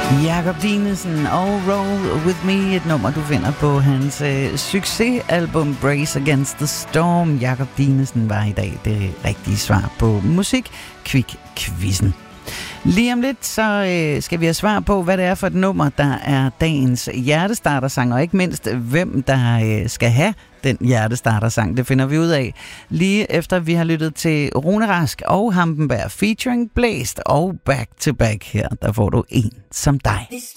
Jakob Dinesen og Roll With Me, et nummer, du finder på hans succesalbum Brace Against the Storm. Jakob Dinesen var i dag det rigtige svar på Musik-Kvik-quizzen. Lige om lidt, så skal vi have svar på, hvad det er for et nummer, der er dagens hjertestartersang, og ikke mindst, hvem der skal have den hjertestartersang. Det finder vi ud af lige efter, vi har lyttet til Rune Rask og Hampenberg featuring Blæst og Back to Back her. Der får du En som dig.